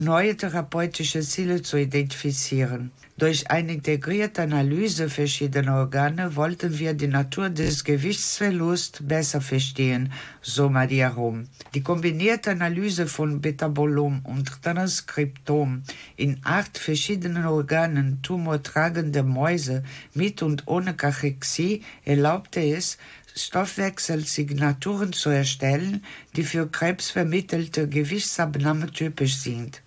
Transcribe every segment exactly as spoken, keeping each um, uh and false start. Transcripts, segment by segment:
neue therapeutische Ziele zu identifizieren. Durch eine integrierte Analyse verschiedener Organe wollten wir die Natur des Gewichtsverlusts besser verstehen, so Maria Rom. Die kombinierte Analyse von Metabolom und Transkriptom in acht verschiedenen Organen tumortragender Mäuse mit und ohne Kachexie erlaubte es, Stoffwechselsignaturen zu erstellen, die für krebsvermittelte Gewichtsabnahme typisch sind.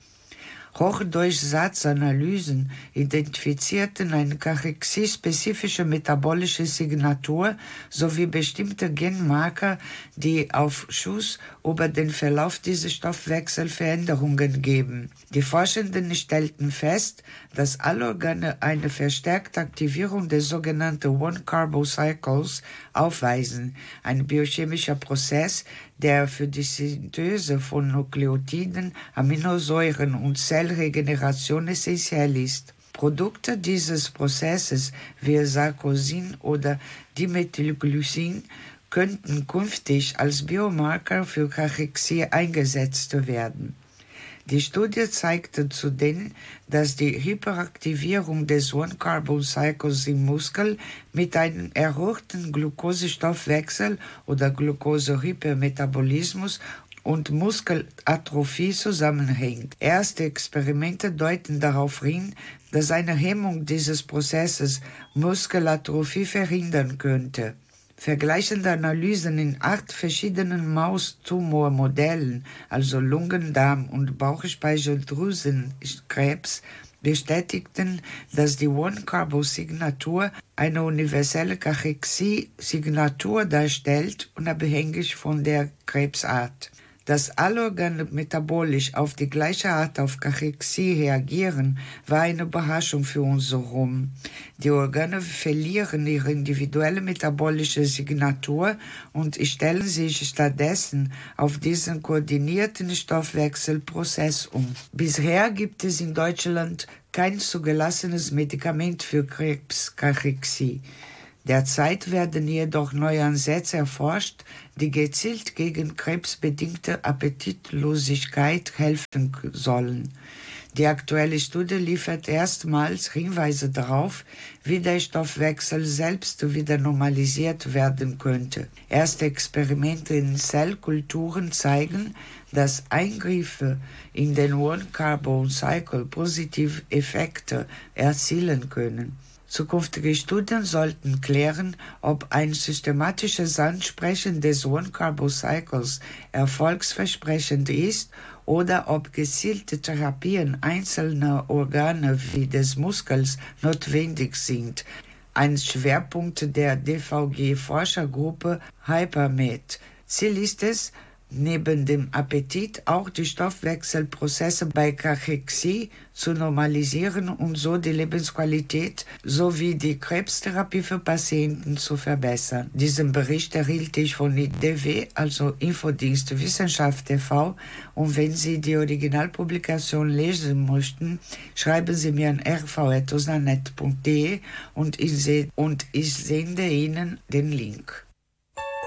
Hochdurchsatzanalysen identifizierten eine Kachexie-spezifische metabolische Signatur sowie bestimmte Genmarker, die Aufschluss über den Verlauf dieser Stoffwechselveränderungen geben. Die Forschenden stellten fest, dass alle Organe eine verstärkte Aktivierung des sogenannten One-Carbo-Cycles aufweisen, ein biochemischer Prozess, der für die Synthese von Nukleotiden, Aminosäuren und Zellregeneration essentiell ist. Produkte dieses Prozesses wie Sarkosin oder Dimethylglycin könnten künftig als Biomarker für Kachexie eingesetzt werden. Die Studie zeigte zudem, dass die Hyperaktivierung des One-Carbon-Cycles im Muskel mit einem erhöhten Glukosestoffwechsel oder Glukosehypermetabolismus und Muskelatrophie zusammenhängt. Erste Experimente deuten darauf hin, dass eine Hemmung dieses Prozesses Muskelatrophie verhindern könnte. Vergleichende Analysen in acht verschiedenen Maustumormodellen, also Lungen-, Darm- und Bauchspeicheldrüsenkrebs, bestätigten, dass die One-Carbo-Signatur eine universelle Kachexie-Signatur darstellt, unabhängig von der Krebsart. Dass alle Organe metabolisch auf die gleiche Art auf Kachexie reagieren, war eine Überraschung für uns herum. Die Organe verlieren ihre individuelle metabolische Signatur und stellen sich stattdessen auf diesen koordinierten Stoffwechselprozess um. Bisher gibt es in Deutschland kein zugelassenes Medikament für Krebskachexie. Derzeit werden jedoch neue Ansätze erforscht, die gezielt gegen krebsbedingte Appetitlosigkeit helfen sollen. Die aktuelle Studie liefert erstmals Hinweise darauf, wie der Stoffwechsel selbst wieder normalisiert werden könnte. Erste Experimente in Zellkulturen zeigen, dass Eingriffe in den One-Carbon-Cycle positive Effekte erzielen können. Zukünftige Studien sollten klären, ob ein systematisches Ansprechen des One-Carbo-Cycles erfolgsversprechend ist oder ob gezielte Therapien einzelner Organe wie des Muskels notwendig sind. Ein Schwerpunkt der D V G-Forschergruppe HyperMed. Ziel ist es, neben dem Appetit auch die Stoffwechselprozesse bei Kachexie zu normalisieren und so die Lebensqualität sowie die Krebstherapie für Patienten zu verbessern. Diesen Bericht erhielt ich von I D W, also Infodienst Wissenschaft T V, und wenn Sie die Originalpublikation lesen möchten, schreiben Sie mir an r v at usanet punkt d e und ich, se- und ich sende Ihnen den Link.